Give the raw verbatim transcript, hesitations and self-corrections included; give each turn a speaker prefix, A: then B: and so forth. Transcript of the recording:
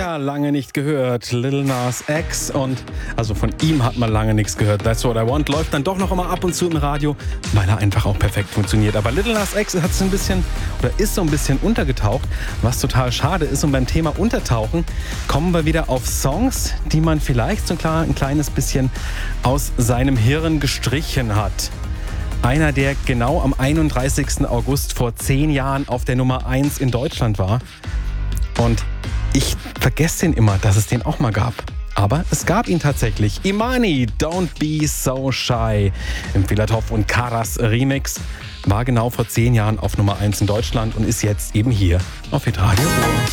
A: ja lange nicht gehört. Lil Nas X, und also von ihm hat man lange nichts gehört. That's What I Want läuft dann doch noch immer ab und zu im Radio, weil er einfach auch perfekt funktioniert. Aber Lil Nas X hat so ein bisschen oder ist so ein bisschen untergetaucht, was total schade ist. Und beim Thema Untertauchen kommen wir wieder auf Songs, die man vielleicht so klar ein kleines bisschen aus seinem Hirn gestrichen hat. Einer, der genau am einunddreißigsten August vor zehn Jahren auf der Nummer eins in Deutschland war. Und ich vergesse den immer, dass es den auch mal gab. Aber es gab ihn tatsächlich. Imani, Don't Be So Shy im Filatov und Karas Remix war genau vor zehn Jahren auf Nummer eins in Deutschland und ist jetzt eben hier auf Hitradio.